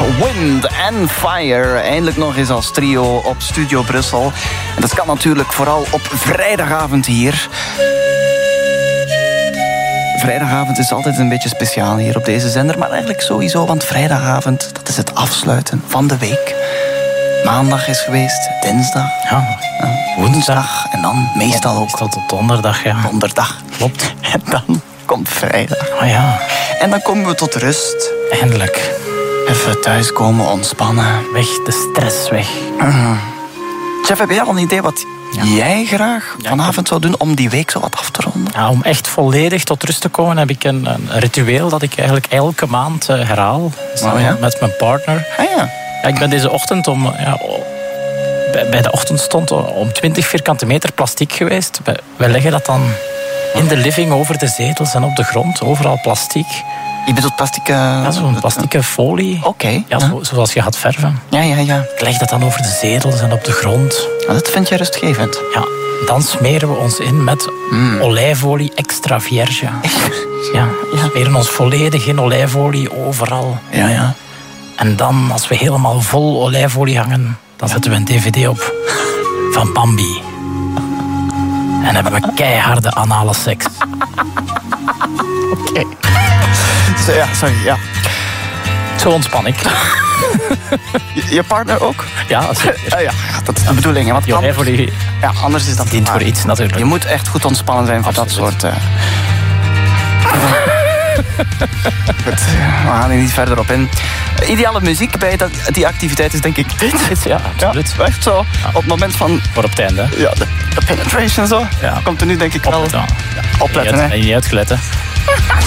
Wind and Fire. Eindelijk nog eens als trio op Studio Brussel. En dat kan natuurlijk vooral op vrijdagavond hier. Vrijdagavond is altijd een beetje speciaal hier op deze zender. Maar eigenlijk sowieso, want vrijdagavond, dat is het afsluiten van de week. Maandag is geweest, dinsdag, woensdag en dan meestal ook tot donderdag, ja. Donderdag. Klopt. En dan komt vrijdag. Oh ja. En dan komen we tot rust. Eindelijk. Even thuiskomen, ontspannen. Weg, de stress weg. Chef, heb jij al een idee wat jij graag vanavond zou doen om die week zo wat af te ronden? Ja, om echt volledig tot rust te komen heb ik een ritueel dat ik eigenlijk elke maand herhaal. Samen met mijn partner. Ja, ik ben deze ochtend bij de ochtendstond om 20 vierkante meter plastic geweest. Wij leggen dat dan in de living over de zetels en op de grond. Overal plastic. Je bedoelt plastic... Ja, zo'n plastieke folie. Oké. Ja, zoals je gaat verven. Ja. Ik leg dat dan over de zetels en op de grond. Dat vind je rustgevend. Ja, dan smeren we ons in met olijfolie extra vierge. Ja, we smeren ons volledig in olijfolie overal. Ja. En dan, als we helemaal vol olijfolie hangen, dan zetten we een dvd op van Bambi. En hebben we keiharde anale seks. Oké. Sorry. Zo ontspan ik. Je partner ook? Ja, zeker. Ja, dat is de bedoeling. Want olijfolie anders is dat dient voor iets, natuurlijk. Je moet echt goed ontspannen zijn voor dat soort... Goed, we gaan er niet verder op in. Ideale muziek bij die activiteit is denk ik dit. Ja, absoluut. Echt zo. Ja. Op het moment van... Voor op het einde. Ja, de penetration zo. Ja. Komt er nu denk ik wel... Opletten, hè. Opletten, hè. En je niet uitgelet, hè.